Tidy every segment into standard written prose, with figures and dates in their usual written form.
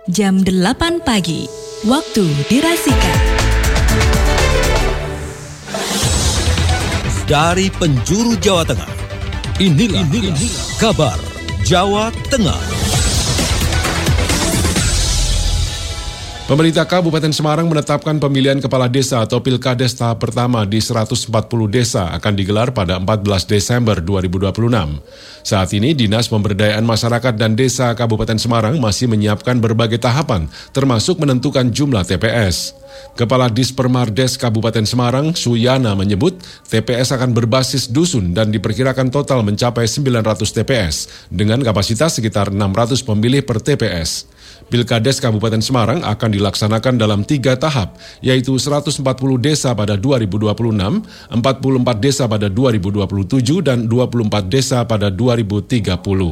jam 8 pagi. Waktu dirasikan. Dari penjuru Jawa Tengah, inilah kabar Jawa Tengah. Pemerintah Kabupaten Semarang menetapkan pemilihan kepala desa atau Pilkades tahap pertama di 140 desa akan digelar pada 14 Desember 2026. Saat ini, Dinas Pemberdayaan Masyarakat dan Desa Kabupaten Semarang masih menyiapkan berbagai tahapan, termasuk menentukan jumlah TPS. Kepala Dispermardes Kabupaten Semarang, Suyana, menyebut TPS akan berbasis dusun dan diperkirakan total mencapai 900 TPS dengan kapasitas sekitar 600 pemilih per TPS. Pilkades Kabupaten Semarang akan dilaksanakan dalam 3 tahap, yaitu 140 desa pada 2026, 44 desa pada 2027, dan 24 desa pada 2030.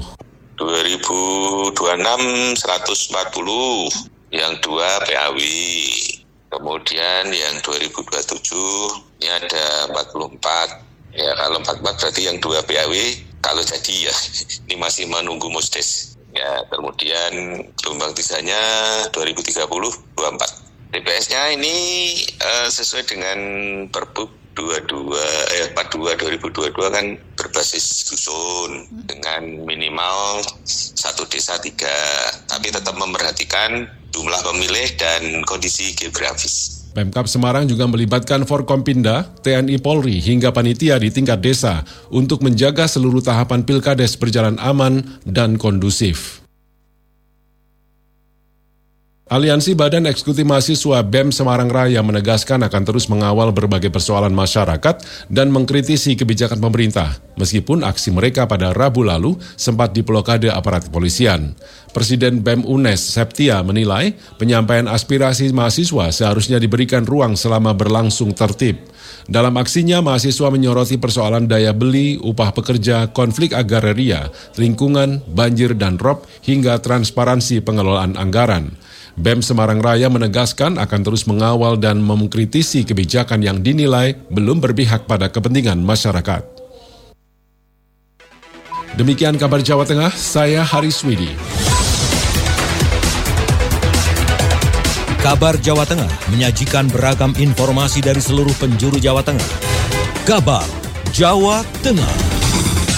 2026 140, yang 2 PAW. Kemudian yang 2027 ini ada 44. Ya, kalau 44 berarti yang 2 PAW kalau jadi ya. Ini masih menunggu musdes. Ya, kemudian gelombang 3-nya 2030 24. TPS-nya ini sesuai dengan Perbup 42 2022 kan berbasis dusun dengan minimal 1 desa 3, tapi tetap memperhatikan jumlah pemilih dan kondisi geografis. Pemkab Semarang juga melibatkan Forkompinda, TNI Polri hingga panitia di tingkat desa untuk menjaga seluruh tahapan Pilkades berjalan aman dan kondusif. Aliansi Badan Eksekutif Mahasiswa BEM Semarang Raya menegaskan akan terus mengawal berbagai persoalan masyarakat dan mengkritisi kebijakan pemerintah, meskipun aksi mereka pada Rabu lalu sempat diblokade aparat kepolisian. Presiden BEM UNES, Septia, menilai penyampaian aspirasi mahasiswa seharusnya diberikan ruang selama berlangsung tertib. Dalam aksinya, mahasiswa menyoroti persoalan daya beli, upah pekerja, konflik agraria, lingkungan, banjir dan rob, hingga transparansi pengelolaan anggaran. BEM Semarang Raya menegaskan akan terus mengawal dan mengkritisi kebijakan yang dinilai belum berpihak pada kepentingan masyarakat. Demikian kabar Jawa Tengah, saya Haris Widi. Kabar Jawa Tengah menyajikan beragam informasi dari seluruh penjuru Jawa Tengah. Kabar Jawa Tengah.